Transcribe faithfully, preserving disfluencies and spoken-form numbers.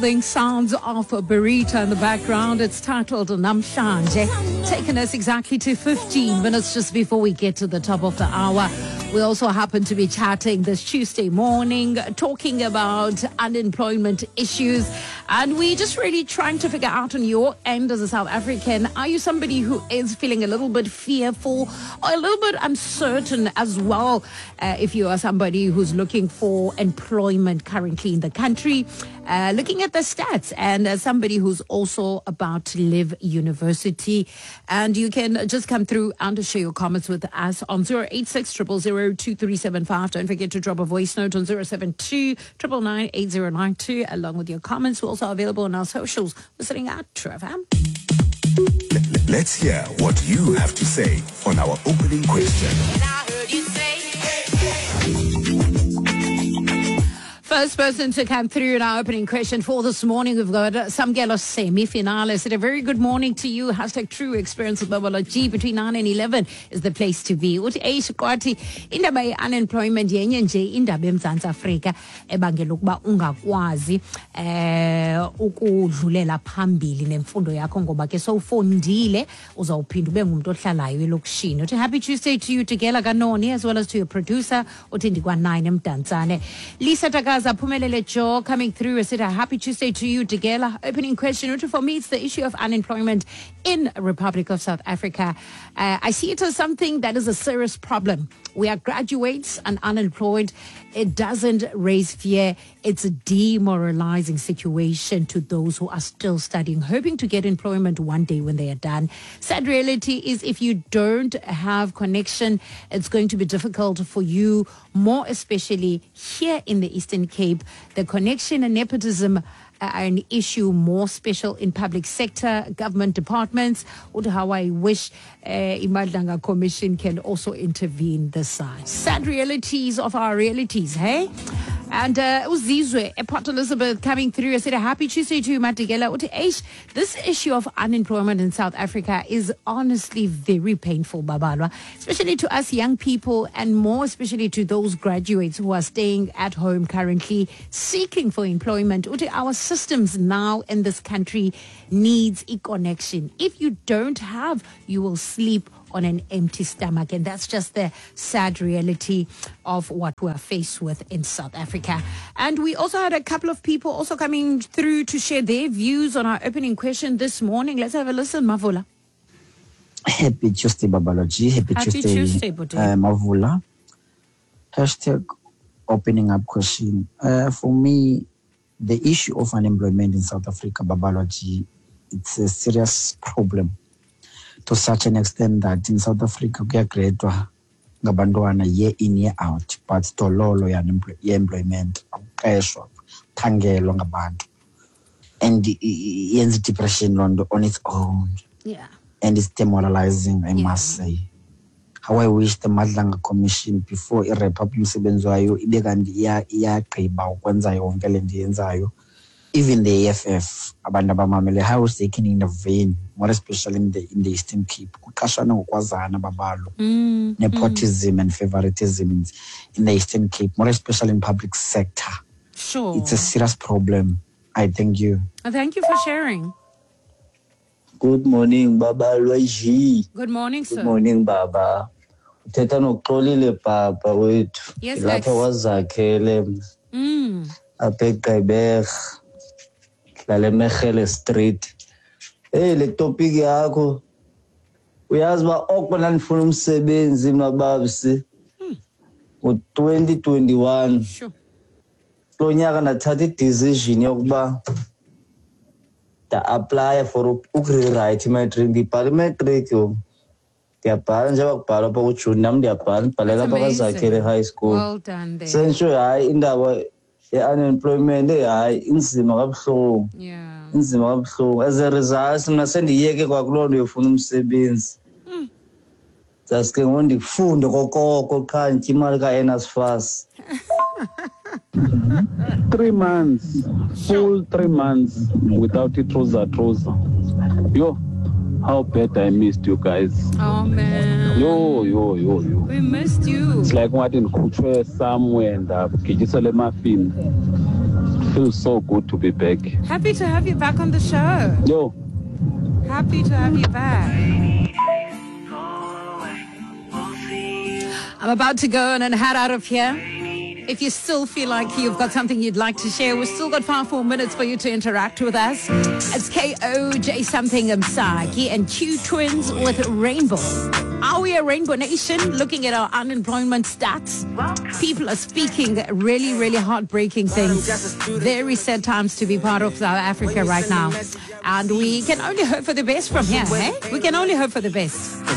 soothing sounds of a burrito in the background. It's titled Namhlanje, taking us exactly to fifteen minutes just before we get to the top of the hour. We also happen to be chatting this Tuesday morning, talking about unemployment issues. And we're just really trying to figure out on your end as a South African, are you somebody who is feeling a little bit fearful or a little bit uncertain as well? Uh, if you are somebody who's looking for employment currently in the country, uh, looking at the stats, and uh, somebody who's also about to leave university. And you can just come through and share your comments with us on zero eight six, zero zero zero, two three seven five. Don't forget to drop a voice note on zero seven two, nine nine, eight zero nine two, along with your comments. We're also available on our socials. We're sitting at Trevor. Let's hear what you have to say on our opening question. I heard you say, First person to come through in our opening question for this morning, we've got uh, Samgelo semi-finale. Said a very good morning to you. Hashtag true experience with Babalogy between nine and eleven is the place to be. Uthi eish kwathi indaba ye-unemployment yenye nje indaba eMzantsi Afrika ebangela ukuba ungakwazi eh ukudlulela phambili nemfundo yakho ngoba ke sowufundile uzawuphinda ube ngumuntu ohlalayo elokishini. Uthi happy Tuesday to you Tigela Kanoni as well as to your producer uthi ndikwa nine emdantsane. Lisa Tagaza Pumelele Joe coming through. I said a happy Tuesday to you, Tigela. Opening question. For me, it's the issue of unemployment in the Republic of South Africa. Uh, I see it as something that is a serious problem. We are graduates and unemployed. It doesn't raise fear. It's a demoralizing situation to those who are still studying, hoping to get employment one day when they are done. Sad reality is if you don't have connection, it's going to be difficult for you, more especially here in the Eastern Cape. The connection and nepotism are an issue more special in public sector, government departments. Or how I wish uh, Imaldanga Commission can also intervene this side. Sad realities of our realities, hey? And uh, Uzizwe, Port Elizabeth coming through. I said a happy Tuesday to you, Matigela. This issue of unemployment in South Africa is honestly very painful, Babalwa, especially to us young people and more especially to those graduates who are staying at home currently seeking for employment. Our systems now in this country needs a connection. If you don't have, you will sleep on an empty stomach. And that's just the sad reality of what we're faced with in South Africa. And we also had a couple of people also coming through to share their views on our opening question this morning. Let's have a listen, Mavula. Happy Tuesday, Babalogy. Happy, Happy Tuesday, Tuesday, uh, Mavula. Hashtag opening up question. Uh, for me, the issue of unemployment in South Africa, Babalogy, it's a serious problem. To such an extent that in South Africa, we are created ngabantwana year in, year out, but tololo ya employment, pressure, tangelo ngabantu. And yenza depression on its own. Yeah. And it's demoralizing, I yeah. must say. How I wish the Madlanga Commission before a Republic sebenzayo ibekandi iya iyaqhiba ukwenza yonke le nto yenzayo. Even the A F F, abantu abamamele, how is taken in the vein, more especially in the in the Eastern Cape. Kuqashana ngokwazana babalo. Mm, Nepotism mm. and favoritism in, in the Eastern Cape, more especially in public sector. Sure. It's a serious problem. I thank you. Thank you for sharing. Good morning, Baba Luigi. Good morning, sir. Good morning, Baba. Uthetha noxolile Baba wethu. Yes, Lapha wazakhele. Mm. Apha eGqeberha. Lale Mechele Street. Hey, le topic yakho. Uyazi ba okubona ndifuna umsebenzi mababisi. Ngo twenty twenty-one. Sure. Lo nyaka ndathatha i-decision yokuba nda-apply for ukurewrite imatric. Ndibhala imatric yo. Ndiyabhala njengoba kubhalwa apha kuJuni, nam ndiyabhala ndibhalela apha kwaZakhele High School. Well done there. Sensho hayi indaba ye-unemployment hayi inzima kabuhlungu. Yeah. Inzima kabuhlungu. As a result mna sendiyeke kwakuloo nto yofuna umsebenzi. Saske ngoku ndifunde kokoko qha nditye imali ka-NSFAS. Three months, full three months without a trouser, trouser. Yo, how bad I missed you guys. Oh, man. Yo, yo, yo, yo. We missed you. It's like what in Kuchwe somewhere and uh, Kijisole Muffin. feels so good to be back. Happy to have you back on the show. Yo, Happy to have you back. I'm about to go and head out of here. If you still feel like you've got something you'd like to share, we've still got five more minutes for you to interact with us. It's K O J something Msaki and Q Twins with Rainbow. Are we a Rainbow Nation? Looking at our unemployment stats, people are speaking really, really heartbreaking things. Very sad times to be part of South Africa right now. And we can only hope for the best from here, eh? We can only hope for the best.